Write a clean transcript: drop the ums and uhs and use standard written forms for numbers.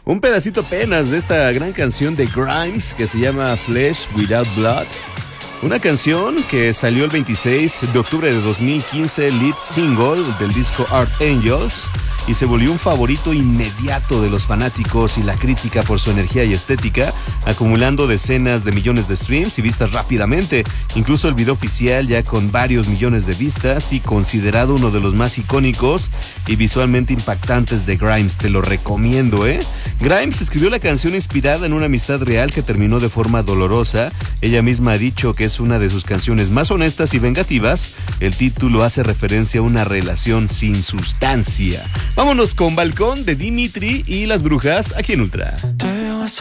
Un pedacito apenas de esta gran canción de Grimes que se llama Flesh Without Blood. Una canción que salió el 26 de octubre de 2015, lead single del disco Art Angels, y se volvió un favorito inmediato de los fanáticos y la crítica por su energía y estética, acumulando decenas de millones de streams y vistas rápidamente. Incluso el video oficial ya con varios millones de vistas y considerado uno de los más icónicos y visualmente impactantes de Grimes. Te lo recomiendo, ¿eh? Grimes escribió la canción inspirada en una amistad real que terminó de forma dolorosa. Ella misma ha dicho que es una de sus canciones más honestas y vengativas. El título hace referencia a una relación sin sustancia. Vámonos con Balcón de Dimitri y Las Brujas aquí en Ultra.